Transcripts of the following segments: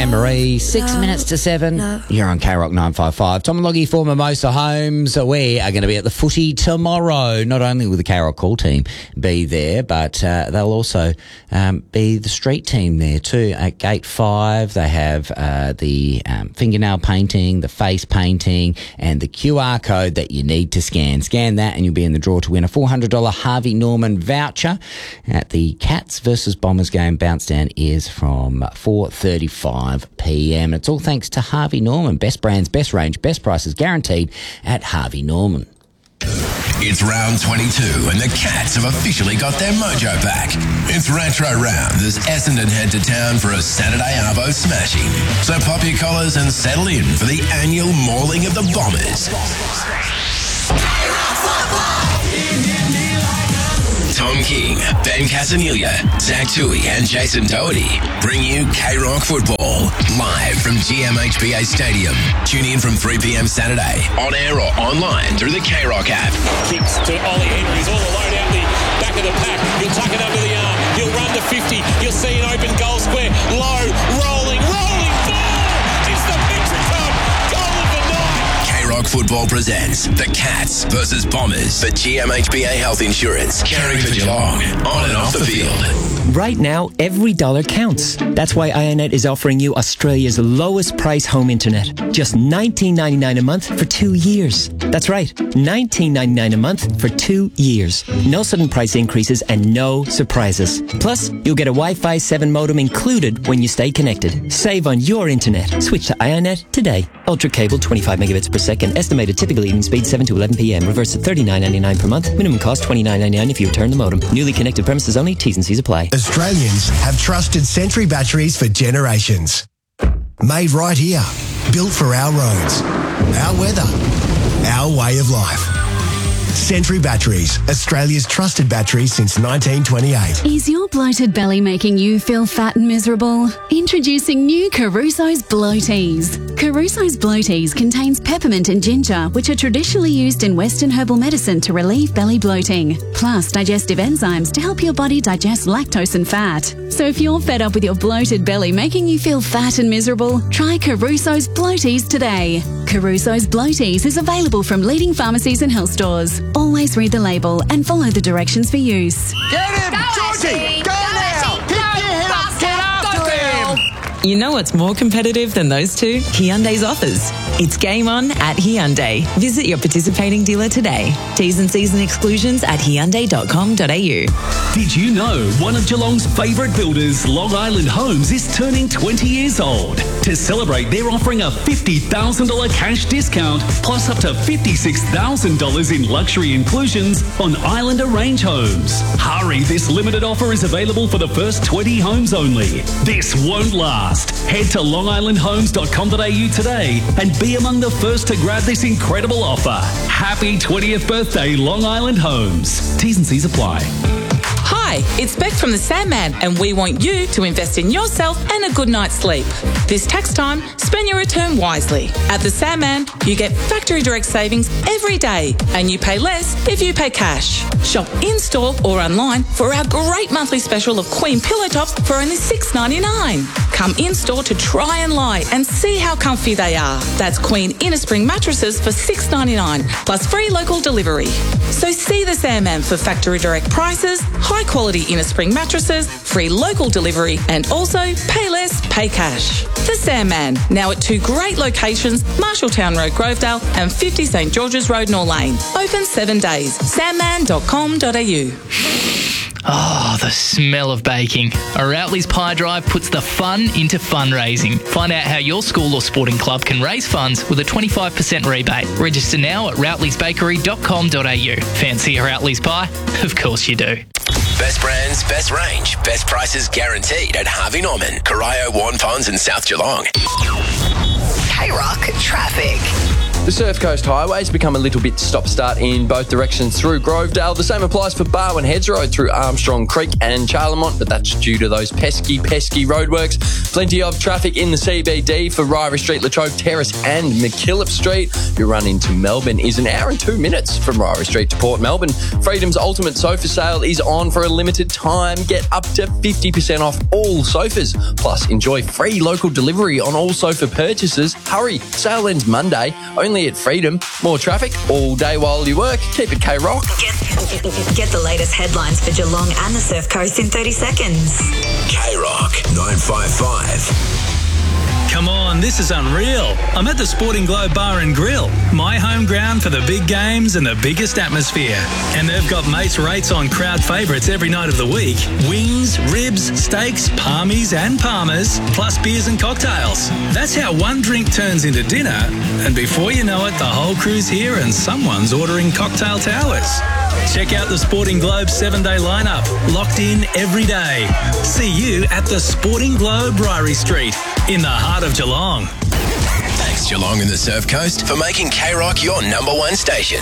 Anne-Marie, 6 minutes to 7. You're on K-Rock 955. Tom and Loggie for Mimosa Homes. We are going to be at the footy tomorrow. Not only will the K-Rock call team be there, but they'll also be the street team there too. At Gate 5, they have the fingernail painting, the face painting, and the QR code that you need to scan. Scan that and you'll be in the draw to win a $400 Harvey Norman voucher at the Cats versus Bombers game. Bounce down is from 4:35 p.m. It's all thanks to Harvey Norman. Best brands, best range, best prices guaranteed at Harvey Norman. It's round 22 and the Cats have officially got their mojo back. It's Retro Round as Essendon head to town for a Saturday Arvo smashing. So pop your collars and settle in for the annual mauling of the Bombers. Tom King, Ben Casanilla, Zach Tui and Jason Doherty bring you K-Rock Football live from GMHBA Stadium. Tune in from 3 p.m. Saturday, on air or online through the K-Rock app. Kicks to Ollie Henry's all alone out the back of the pack. He'll tuck it under the arm. He'll run to 50. You'll see an open goal square. Low, rolling ball. It's the Metricom goal of the night. K-Rock Football presents the Cats versus Bombers for GMHBA Health Insurance. Caring for Geelong, on and off the field. Right now, every dollar counts. That's why Ionet is offering you Australia's lowest price home internet. Just $19.99 a month for 2 years. That's right, $19.99 a month for 2 years. No sudden price increases and no surprises. Plus, you'll get a Wi-Fi 7 modem included when you stay connected. Save on your internet. Switch to Ionet today. Ultra cable, 25 megabits per second. Estimated typical evening speed, 7 to 11 p.m. Reverse at $39.99 per month. Minimum cost, $29.99 if you return the modem. Newly connected premises only. T's and C's apply. Australians have trusted Sentry batteries for generations. Made right here. Built for our roads, our weather, our way of life. Sentry Batteries, Australia's trusted battery since 1928. Is your bloated belly making you feel fat and miserable? Introducing new Caruso's Bloaties. Caruso's Bloaties contains peppermint and ginger, which are traditionally used in Western herbal medicine to relieve belly bloating, plus digestive enzymes to help your body digest lactose and fat. So if you're fed up with your bloated belly making you feel fat and miserable, try Caruso's Bloaties today. Caruso's Bloaties is available from leading pharmacies and health stores. Always read the label and follow the directions for use. Get him! Georgie! Go now! Pick your head up! Get after him! You know what's more competitive than those two? Hyundai's offers. It's game on at Hyundai. Visit your participating dealer today. T's and C's and exclusions at Hyundai.com.au. Did you know one of Geelong's favourite builders, Long Island Homes, is turning 20 years old? To celebrate, they're offering a $50,000 cash discount plus up to $56,000 in luxury inclusions on Islander Range homes. Hurry, this limited offer is available for the first 20 homes only. This won't last. Head to longislandhomes.com.au today and be among the first to grab this incredible offer. Happy 20th birthday, Long Island Homes. T's and C's apply. Hi, it's Beck from the Sandman, and we want you to invest in yourself and a good night's sleep. This tax time, spend your return wisely. At the Sandman, you get factory direct savings every day, and you pay less if you pay cash. Shop in-store or online for our great monthly special of Queen pillow tops for only $6.99. Come in-store to try and lie and see how comfy they are. That's Queen Inner Spring mattresses for $6.99, plus free local delivery. So see the Sandman for factory direct prices, high-quality inner spring mattresses, free local delivery, and also pay less, pay cash. The Sandman, now at 2 great locations, Marshalltown Road, Grovedale, and 50 St George's Road, Nor Lane. Open 7 days. Sandman.com.au. Oh, the smell of baking. A Routley's Pie Drive puts the fun into fundraising. Find out how your school or sporting club can raise funds with a 25% rebate. Register now at routleysbakery.com.au. Fancy a Routley's Pie? Of course you do. Best brands, best range, best prices guaranteed at Harvey Norman, Corio, Warren Ponds and South Geelong. K-Rock Traffic. The Surf Coast highways become a little bit stop-start in both directions through Grovedale. The same applies for Barwon Heads Road through Armstrong Creek and Charlemont, but that's due to those pesky roadworks. Plenty of traffic in the CBD for Ryrie Street, Latrobe Terrace and McKillop Street. Your run into Melbourne is an hour and 2 minutes from Ryrie Street to Port Melbourne. Freedom's Ultimate Sofa Sale is on for a limited time. Get up to 50% off all sofas. Plus, enjoy free local delivery on all sofa purchases. Hurry, sale ends Monday, only at Freedom. More traffic all day while you work. Keep it K-Rock. Get the latest headlines for Geelong and the Surf Coast in 30 seconds. K-Rock 955. Come on, this is unreal. I'm at the Sporting Globe Bar and Grill, my home ground for the big games and the biggest atmosphere. And they've got mates' rates on crowd favourites every night of the week. Wings, ribs, steaks, palmies and palmers, plus beers and cocktails. That's how one drink turns into dinner. And before you know it, the whole crew's here and someone's ordering cocktail towers. Check out the Sporting Globe 7-day lineup, locked in every day. See you at the Sporting Globe Ryrie Street, in the heart of Geelong. Thanks Geelong and the Surf Coast for making K-Rock your number one station.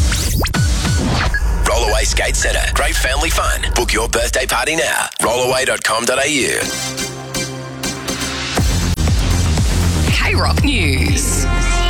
Rollaway Skate Centre. Great family fun. Book your birthday party now. Rollaway.com.au. K-Rock News.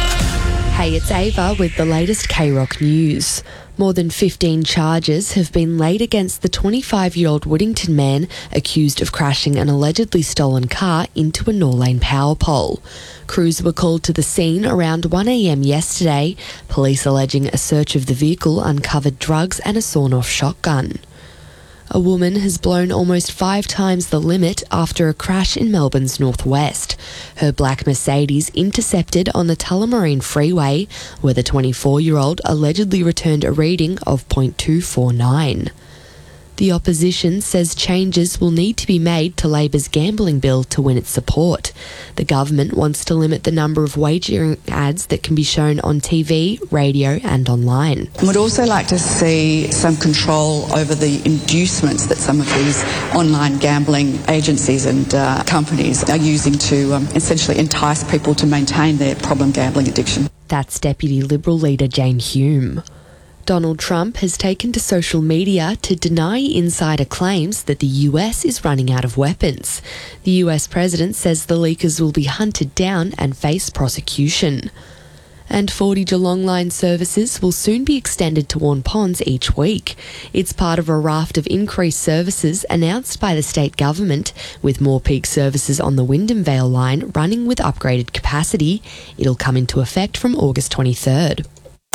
Hey, it's Ava with the latest K-Rock News. More than 15 charges have been laid against the 25-year-old Woodington man accused of crashing an allegedly stolen car into a Norlane power pole. Crews were called to the scene around 1 a.m. yesterday, police alleging a search of the vehicle uncovered drugs and a sawn-off shotgun. A woman has blown almost 5 times the limit after a crash in Melbourne's northwest. Her black Mercedes intercepted on the Tullamarine Freeway, where the 24-year-old allegedly returned a reading of .249. The opposition says changes will need to be made to Labor's gambling bill to win its support. The government wants to limit the number of wagering ads that can be shown on TV, radio and online. And would also like to see some control over the inducements that some of these online gambling agencies and companies are using to essentially entice people to maintain their problem gambling addiction. That's Deputy Liberal leader Jane Hume. Donald Trump has taken to social media to deny insider claims that the US is running out of weapons. The US president says the leakers will be hunted down and face prosecution. And 40 Geelong line services will soon be extended to Warn Ponds each week. It's part of a raft of increased services announced by the state government, with more peak services on the Wyndham Vale line running with upgraded capacity. It'll come into effect from August 23rd.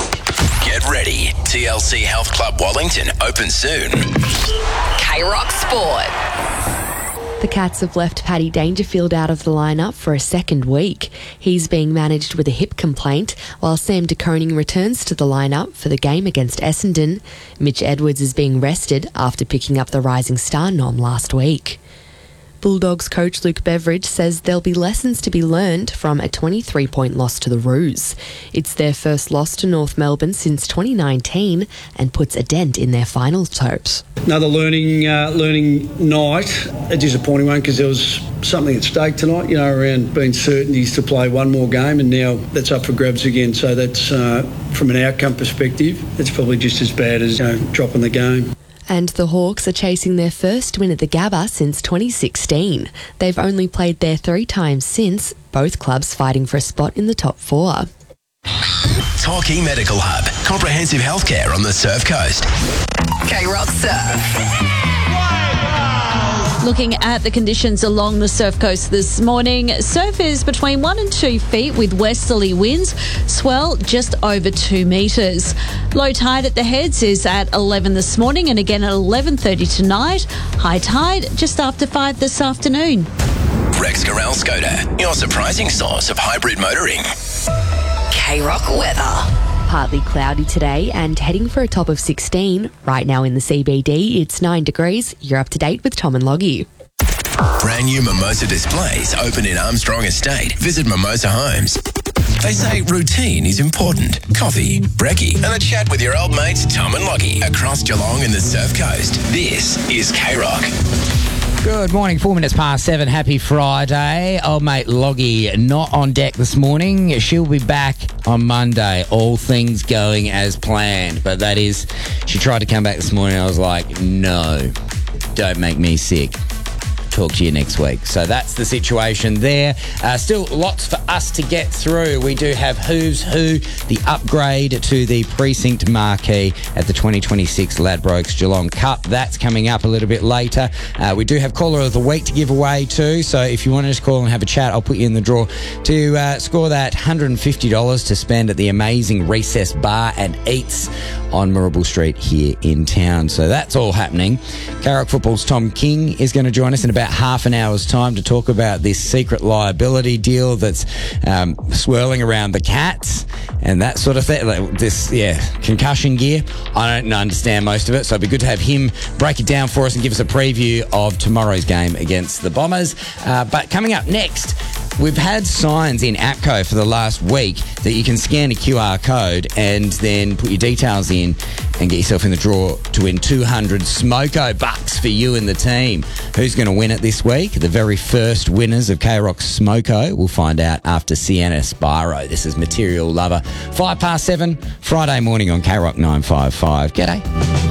Get ready. TLC Health Club Wellington open soon. K-Rock Sport. The Cats have left Paddy Dangerfield out of the lineup for a second week. He's being managed with a hip complaint, while Sam de Koning returns to the lineup for the game against Essendon. Mitch Edwards is being rested after picking up the Rising Star nom last week. Bulldogs coach Luke Beveridge says there'll be lessons to be learned from a 23-point loss to the Roos. It's their first loss to North Melbourne since 2019 and puts a dent in their finals hopes. Another learning night, a disappointing one because there was something at stake tonight, around being certainties to play one more game, and now that's up for grabs again. So that's, from an outcome perspective, it's probably just as bad as dropping the game. And the Hawks are chasing their first win at the Gabba since 2016. They've only played there 3 times since, both clubs fighting for a spot in the top 4. Torquay Medical Hub. Comprehensive healthcare on the Surf Coast. K-Rock Surf. Looking at the conditions along the Surf Coast this morning, surf is between 1 and 2 feet with westerly winds, swell just over 2 metres. Low tide at the heads is at 11 this morning and again at 11:30 tonight. High tide just after 5 this afternoon. Rex Corral Skoda, your surprising source of hybrid motoring. K-Rock weather. Partly cloudy today and heading for a top of 16. Right now in the CBD, it's 9 degrees. You're up to date with Tom and Loggie. Brand new Mimosa displays open in Armstrong Estate. Visit Mimosa Homes. They say routine is important. Coffee, brekkie, and a chat with your old mates Tom and Loggie across Geelong and the Surf Coast. This is K-Rock. Good morning, 4 minutes past 7. Happy Friday. Old mate Loggy not on deck this morning. She'll be back on Monday. All things going as planned. But that is, she tried to come back this morning. I was like, no, don't make me sick. Talk to you next week. So that's the situation there. Still lots for us to get through. We do have Who's Who, the upgrade to the precinct marquee at the 2026 Ladbrokes Geelong Cup. That's coming up a little bit later. We do have Caller of the Week to give away too. So if you want to just call and have a chat, I'll put you in the draw to score that $150 to spend at the amazing Recess Bar and Eats on Marrable Street here in town. So that's all happening. Karok Football's Tom King is going to join us in about half an hour's time to talk about this secret liability deal that's swirling around the Cats and that sort of thing. Like this, concussion gear. I don't understand most of it, so it'd be good to have him break it down for us and give us a preview of tomorrow's game against the Bombers. But coming up next, we've had signs in APCO for the last week that you can scan a QR code and then put your details in and get yourself in the draw to win 200 Smoko bucks for you and the team. Who's going to win it this week? The very first winners of K-Rock Smoko. We'll find out after Sienna Spiro. This is Material Lover. 7:05, Friday morning on K-Rock 955. G'day.